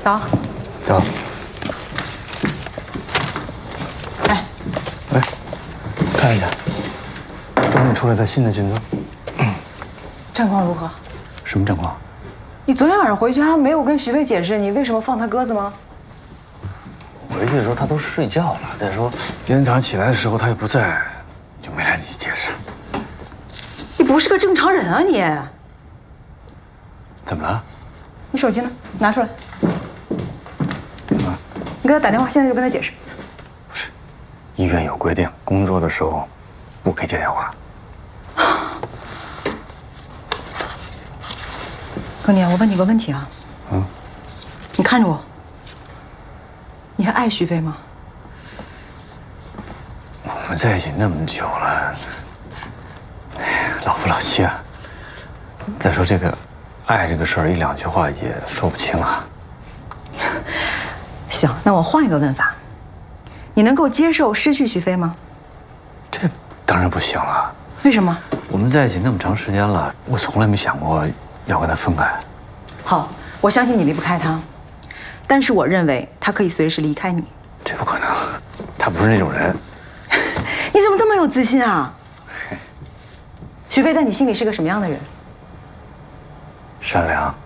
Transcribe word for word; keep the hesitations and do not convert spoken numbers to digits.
走。 走。 哎， 喂，看一下，终于出来的新的军装。 战况如何？ 什么战况？ 你昨天晚上回家没有跟徐飞解释你为什么放他鸽子吗？ 回去的时候他都睡觉了。再说今天早上起来的时候他又不在，就没来得及解释。 你不是个正常人啊你！ 怎么了？ 你手机呢？拿出来。 啊？ 你给他打电话，现在就跟他解释。 不是，医院有规定，工作的时候不可以接电话。 哥你，我问你个问题啊。 嗯。 你看着我。你还爱徐飞吗？ 我们在一起那么久了，老夫老妻啊。再说这个爱这个事儿，一两句话也说不清啊。 行，那我换一个问法，你能够接受失去徐飞吗？ 这当然不行了。 为什么？ 我们在一起那么长时间了，我从来没想过要跟他分开。 好，我相信你离不开他，但是我认为他可以随时离开你。 这不可能，他不是那种人。 你怎么这么有自信啊？徐飞在你心里是个什么样的人？ 善良。